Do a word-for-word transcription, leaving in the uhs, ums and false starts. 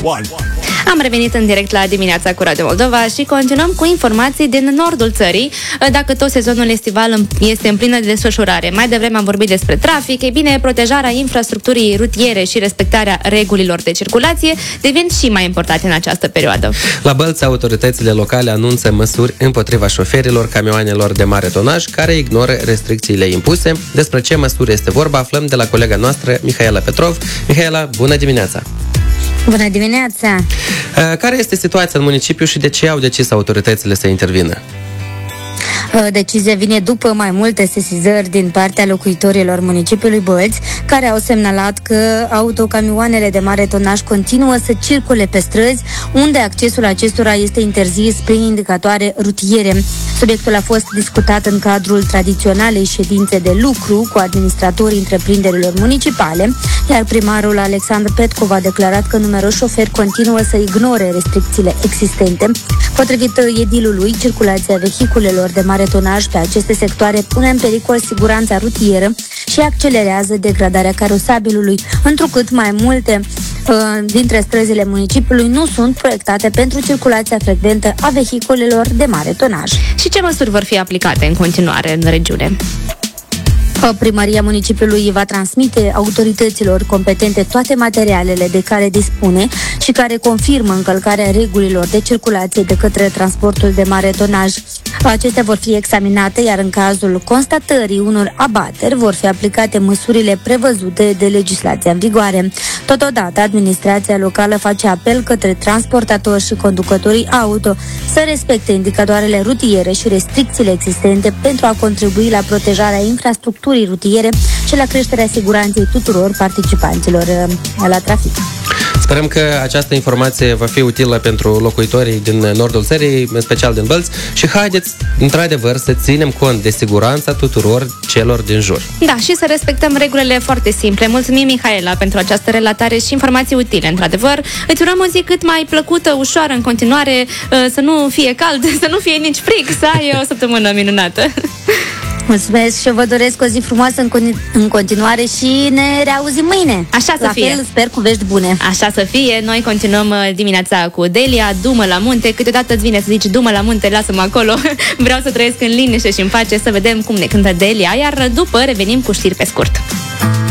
Am revenit în direct la Dimineața cu Radio Moldova și continuăm cu informații din nordul țării. Dacă tot sezonul estival este în plină desfășurare, mai devreme am vorbit despre trafic, e bine, protejarea infrastructurii rutiere și respectarea regulilor de circulație devin și mai importante în această perioadă. La Bălți, autoritățile locale anunță măsuri împotriva șoferilor camioanelor de mare tonaj care ignoră restricțiile impuse. Despre ce măsuri este vorba aflăm de la colega noastră, Mihaela Petrov. Mihaela, bună dimineața! Bună dimineața! Care este situația în municipiu și de ce au decis autoritățile să intervină? Decizia vine după mai multe sesizări din partea locuitorilor municipiului Bălți, care au semnalat că autocamioanele de mare tonaj continuă să circule pe străzi, unde accesul acestora este interzis prin indicatoare rutiere. Subiectul a fost discutat în cadrul tradiționalei ședințe de lucru cu administratorii întreprinderilor municipale, iar primarul Alexandru Petkov a declarat că numeroși șoferi continuă să ignore restricțiile existente. Potrivit edilului, circulația vehiculelor de mare tonaj pe aceste sectoare pune în pericol siguranța rutieră și accelerează degradarea carosabilului, întrucât mai multe uh, dintre străzile municipiului nu sunt proiectate pentru circulația frecventă a vehiculelor de mare tonaj. Și ce măsuri vor fi aplicate în continuare în regiune? Primăria municipiului va transmite autorităților competente toate materialele de care dispune și care confirmă încălcarea regulilor de circulație de către transportul de mare tonaj. Acestea vor fi examinate, iar în cazul constatării unor abateri vor fi aplicate măsurile prevăzute de legislația în vigoare. Totodată, administrația locală face apel către transportatori și conducătorii auto să respecte indicatoarele rutiere și restricțiile existente pentru a contribui la protejarea infrastructurii rutiere și la creșterea siguranței tuturor participanților la trafic. Sperăm că această informație va fi utilă pentru locuitorii din nordul țării, în special din Bălți, și haideți, într-adevăr, să ținem cont de siguranța tuturor celor din jur. Da, și să respectăm regulile foarte simple. Mulțumim, Mihaela, pentru această relatare și informații utile, într-adevăr. Îți urăm o zi cât mai plăcută, ușoară în continuare, să nu fie cald, să nu fie nici frig, să ai o săptămână minunată. Mulțumesc și eu vă doresc o zi frumoasă în, con- în continuare și ne reauzim mâine. Așa să La fie. fel, sper cu vești bune. Așa să fie. Noi continuăm dimineața cu Delia, du-mă la munte. Câteodată îți vine să zici du-mă la munte, lasă-mă acolo. Vreau să trăiesc în liniște și în pace, să vedem cum ne cântă Delia, iar după revenim cu știri pe scurt.